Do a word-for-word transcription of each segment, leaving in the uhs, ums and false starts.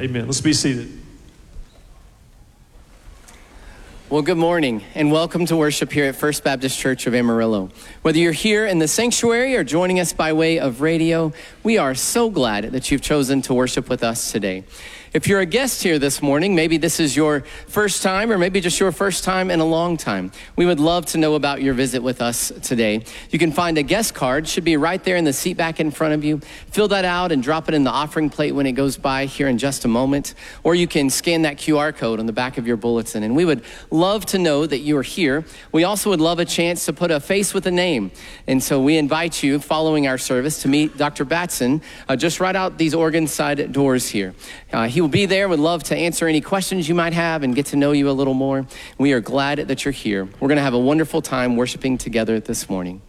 Amen. Let's be seated. Well, good morning and welcome to worship here at First Baptist Church of Amarillo. Whether you're here in the sanctuary or joining us by way of radio, we are so glad that you've chosen to worship with us today. If you're a guest here this morning, maybe this is your first time or maybe just your first time in a long time, we would love to know about your visit with us today. You can find a guest card, should be right there in the seat back in front of you. Fill that out and drop it in the offering plate when it goes by here in just a moment. Or you can scan that Q R code on the back of your bulletin. And we would love to know that you are here. We also would love a chance to put a face with a name. And so we invite you, following our service, to meet Doctor Batson uh, just right out these organ side doors here. Uh, he will be there, would love to answer any questions you might have and get to know you a little more. We are glad that you're here. We're going to have a wonderful time worshiping together this morning.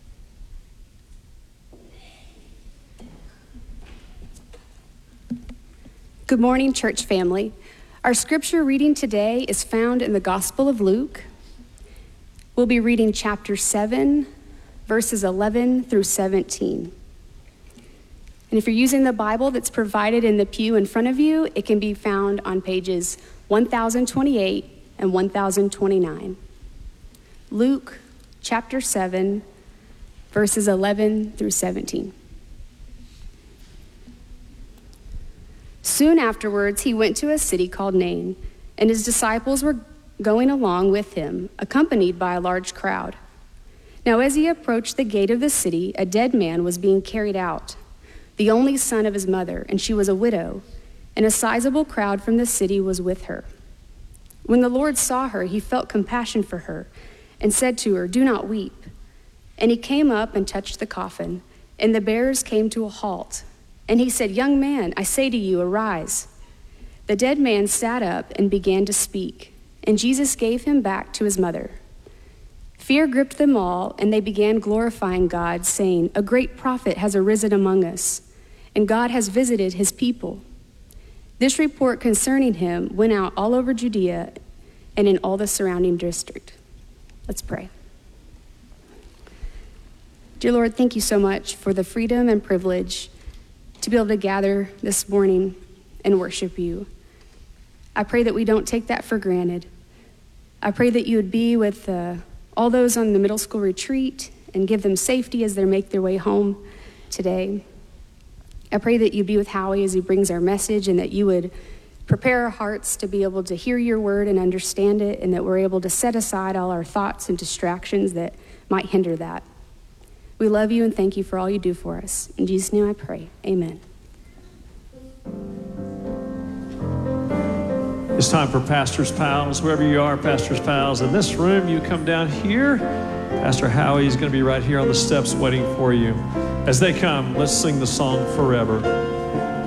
Good morning, church family. Our scripture reading today is found in the Gospel of Luke. We'll be reading chapter seven, verses eleven through seventeen. And if you're using the Bible that's provided in the pew in front of you, it can be found on pages one thousand twenty-eight and one thousand twenty-nine. Luke chapter seven, verses eleven through seventeen. Soon afterwards, he went to a city called Nain, and his disciples were going along with him, accompanied by a large crowd. Now, as he approached the gate of the city, a dead man was being carried out, the only son of his mother, and she was a widow, and a sizable crowd from the city was with her. When the Lord saw her, he felt compassion for her and said to her, "Do not weep." And he came up and touched the coffin, and the bearers came to a halt. And he said, "Young man, I say to you, arise." The dead man sat up and began to speak, and Jesus gave him back to his mother. Fear gripped them all, and they began glorifying God, saying, "A great prophet has arisen among us, and God has visited his people." This report concerning him went out all over Judea and in all the surrounding district. Let's pray. Dear Lord, thank you so much for the freedom and privilege to be able to gather this morning and worship you. I pray that we don't take that for granted. I pray that you would be with uh, all those on the middle school retreat and give them safety as they make their way home today. I pray that you be with Howie as he brings our message, and that you would prepare our hearts to be able to hear your word and understand it, and that we're able to set aside all our thoughts and distractions that might hinder that. We love you and thank you for all you do for us. In Jesus' name I pray, amen. It's time for Pastor's Pals. Wherever you are, Pastor's Pals. In this room, you come down here. Pastor Howie is going to be right here on the steps waiting for you. As they come, let's sing the song Forever.